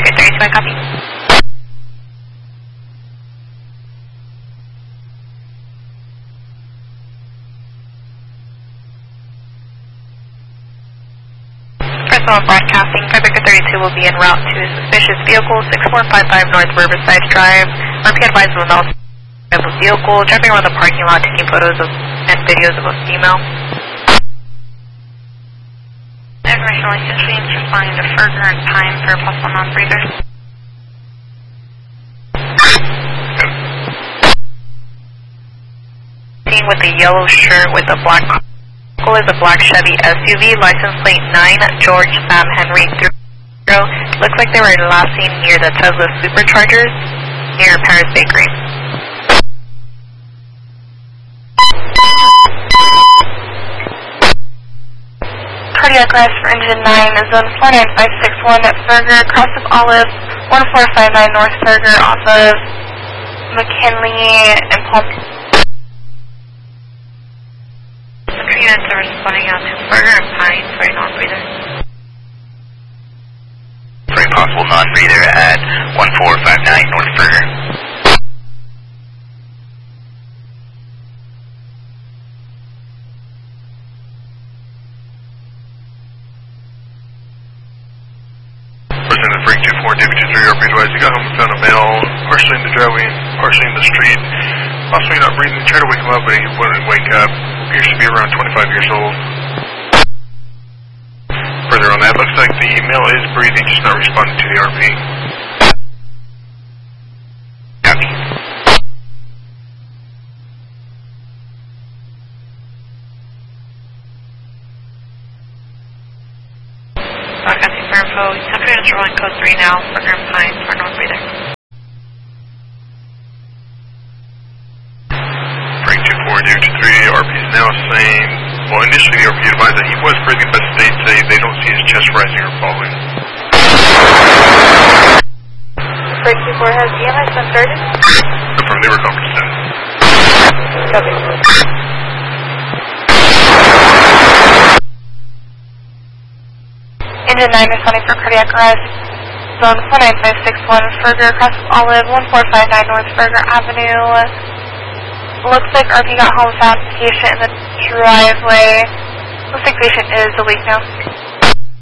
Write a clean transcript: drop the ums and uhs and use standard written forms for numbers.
Baker 32, I copy. Broadcasting, Baker 32 will be en route to a suspicious vehicle, 6455 North Riverside Drive. RP advised will know of a vehicle driving around the parking lot taking photos and videos of a female. Information license streams responding to Ferger and Pine for a possible non-breather. Seen with a yellow shirt with a black is a black Chevy SUV, license plate 9 George Sam Henry 30. Looks like they were last seen near the Tesla Superchargers near Paris Bakery. Cardiac arrest for engine 9 is on 49561 at Ferger, cross of Olive, 1459 North Ferger off of McKinley and Palm. Units are responding out to Ferger and Pine for a non-breather. For a possible non-breather at 1459 North Ferger. Person at Freak 24, David 23, RP advised, you got home and found a male, partially in the driveway, partially in the street, possibly not breathing, tried to wake him up, but he wouldn't wake up. Appears to be around 25 years old. Further on that, looks like the male is breathing, just not responding to the RP. Copy. Broadcasting for info, temperature is rolling code 3 now, Ferger and Pine for non-breather. Frank 24, David 23, RP is now saying, well, initially the RP advised that he was breathing, but states say they don't see his chest rising or falling. Frank 24, has EMS been started? Confirm they were conference center. Copy. Engine 9 responding for cardiac arrest. Zone 49561, Ferger, across Olive, 1459 North Ferger Avenue. Looks like RP got home, found patient in the driveway. Looks like patient is awake now.